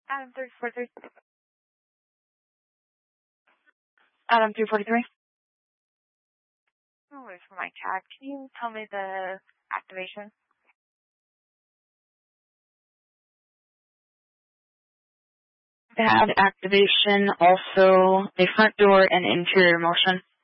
Adam 343. Adam 343. Away from my tag. Can you tell me the activation? Bad activation, also a front door and interior motion.